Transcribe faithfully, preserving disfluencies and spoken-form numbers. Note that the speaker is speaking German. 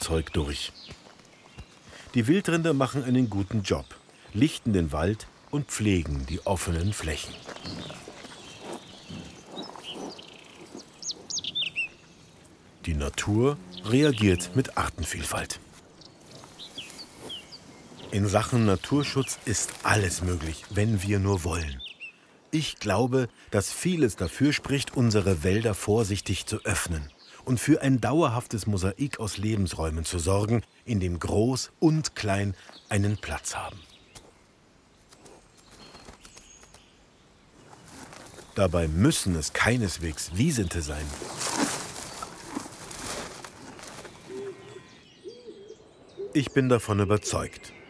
Feuerzeug durch. Die Wildrinder machen einen guten Job, lichten den Wald und pflegen die offenen Flächen. Die Natur reagiert mit Artenvielfalt. In Sachen Naturschutz ist alles möglich, wenn wir nur wollen. Ich glaube, dass vieles dafür spricht, unsere Wälder vorsichtig zu öffnen und für ein dauerhaftes Mosaik aus Lebensräumen zu sorgen, in dem Groß und Klein einen Platz haben. Dabei müssen es keineswegs Wiesente sein. Ich bin davon überzeugt,